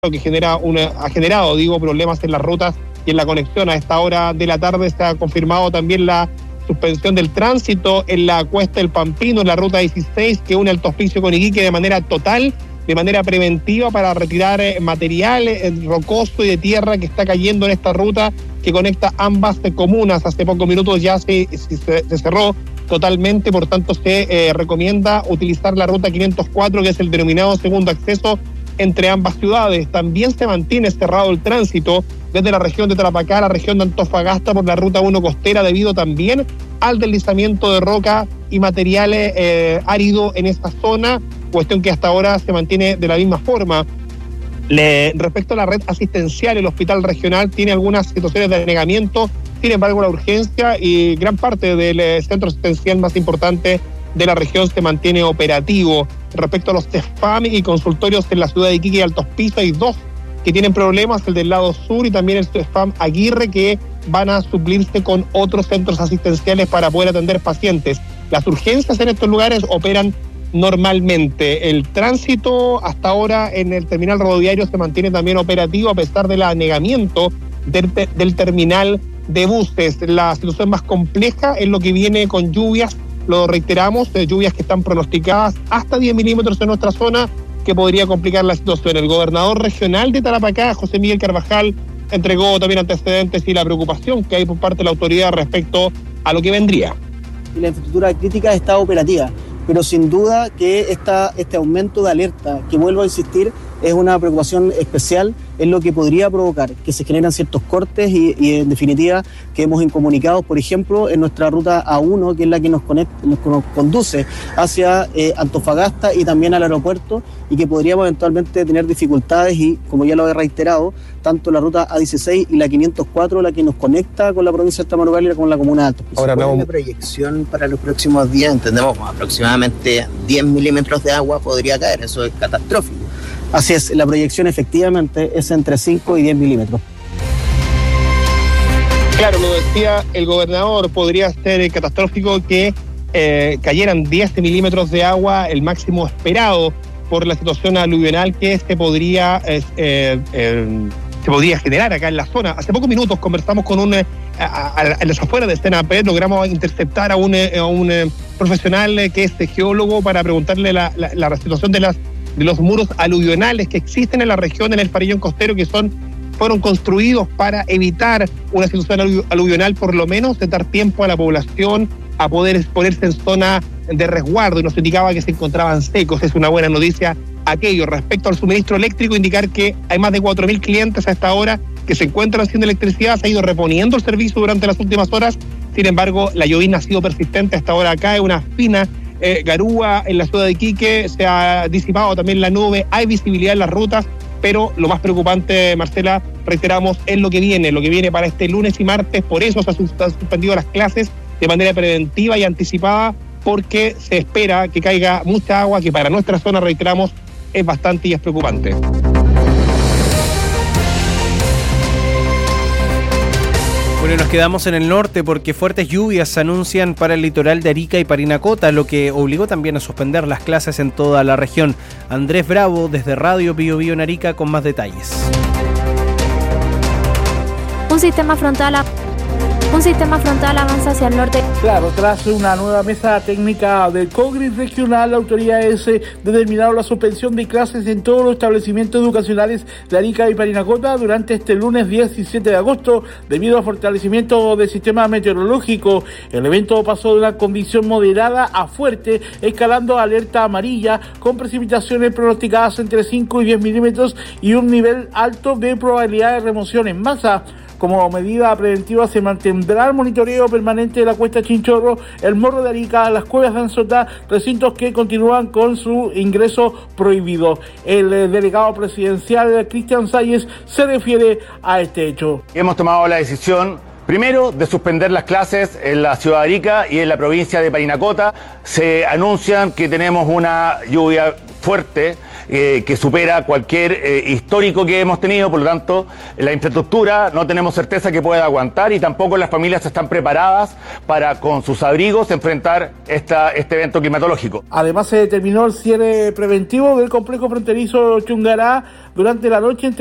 que ha generado problemas en las rutas y en la conexión. A esta hora de la tarde se ha confirmado también la suspensión del tránsito en la Cuesta del Pampino, en la ruta 16, que une Alto Hospicio con Iquique de manera total, de manera preventiva, para retirar material rocoso y de tierra que está cayendo en esta ruta que conecta ambas comunas. Hace pocos minutos ya se cerró totalmente, por tanto se recomienda utilizar la ruta 504, que es el denominado segundo acceso entre ambas ciudades. También se mantiene cerrado el tránsito desde la región de Tarapacá a la región de Antofagasta por la ruta 1 costera, debido también al deslizamiento de roca y materiales árido en esta zona, cuestión que hasta ahora se mantiene de la misma forma. Respecto a la red asistencial, el hospital regional tiene algunas situaciones de anegamiento, sin embargo la urgencia y gran parte del centro asistencial más importante de la región se mantiene operativo. Respecto a los CEFAM y consultorios en la ciudad de Iquique y Alto Hospicio, hay dos que tienen problemas, el del lado sur y también el CEFAM Aguirre, que van a suplirse con otros centros asistenciales para poder atender pacientes. Las urgencias en estos lugares operan normalmente. El tránsito hasta ahora en el terminal rodoviario se mantiene también operativo a pesar del anegamiento del terminal de buses. La situación más compleja es lo que viene con lluvias, lo reiteramos, lluvias que están pronosticadas hasta 10 milímetros en nuestra zona, que podría complicar la situación. El gobernador regional de Tarapacá, José Miguel Carvajal, entregó también antecedentes y la preocupación que hay por parte de la autoridad respecto a lo que vendría. La infraestructura crítica está operativa, pero sin duda que este aumento de alerta, que vuelvo a insistir, es una preocupación especial, es lo que podría provocar que se generan ciertos cortes y en definitiva quedemos incomunicados, por ejemplo, en nuestra ruta A1, que es la que nos conduce hacia Antofagasta y también al aeropuerto, y que podríamos eventualmente tener dificultades, y como ya lo he reiterado, tanto la ruta A16 y la 504, la que nos conecta con la provincia de Tamaulipas y con la comuna de Alto Hospicio. Ahora, ¿cuál es la proyección para los próximos días? Entendemos aproximadamente 10 milímetros de agua podría caer, eso es catastrófico. Así es, la proyección efectivamente es entre 5 y 10 milímetros. Claro, lo decía el gobernador, podría ser catastrófico que cayeran 10 milímetros de agua, el máximo esperado por la situación aluvional que se podría generar acá en la zona. Hace pocos minutos conversamos con en las afueras de Senapred, logramos interceptar a un profesional que es geólogo para preguntarle la situación de los muros aluvionales que existen en la región, en el Farellón Costero, que fueron construidos para evitar una situación aluvional, por lo menos de dar tiempo a la población a poder ponerse en zona de resguardo, y nos indicaba que se encontraban secos. Es una buena noticia aquello. Respecto al suministro eléctrico, indicar que hay más de 4.000 clientes a esta hora que se encuentran sin electricidad. Se ha ido reponiendo el servicio durante las últimas horas, sin embargo la llovizna ha sido persistente. Hasta ahora cae una fina garúa en la ciudad de Iquique, se ha disipado también la nube, hay visibilidad en las rutas, pero lo más preocupante, Marcela, reiteramos, es lo que viene para este lunes y martes. Por eso se han suspendido las clases de manera preventiva y anticipada, porque se espera que caiga mucha agua, que para nuestra zona, reiteramos, es bastante y es preocupante. Bueno, nos quedamos en el norte porque fuertes lluvias se anuncian para el litoral de Arica y Parinacota, lo que obligó también a suspender las clases en toda la región. Andrés Bravo, desde Radio Bío Bío en Arica, con más detalles. Un sistema frontal avanza hacia el norte. Claro, tras una nueva mesa técnica del COGRIS regional, autoridades determinaron la suspensión de clases en todos los establecimientos educacionales de Arica y Parinacota durante este lunes 17 de agosto, debido al fortalecimiento del sistema meteorológico. El evento pasó de una condición moderada a fuerte, escalando a alerta amarilla, con precipitaciones pronosticadas entre 5 y 10 milímetros y un nivel alto de probabilidad de remoción en masa. Como medida preventiva se mantendrá el monitoreo permanente de la Cuesta Chinchorro, el Morro de Arica, las Cuevas de Anzotá, recintos que continúan con su ingreso prohibido. El delegado presidencial Cristian Salles se refiere a este hecho. Hemos tomado la decisión, primero, de suspender las clases en la ciudad de Arica y en la provincia de Parinacota. Se anuncian que tenemos una lluvia fuerte que supera cualquier histórico que hemos tenido. Por lo tanto, la infraestructura no tenemos certeza que pueda aguantar y tampoco las familias están preparadas para, con sus abrigos, enfrentar este evento climatológico. Además, se determinó el cierre preventivo del complejo fronterizo Chungará durante la noche entre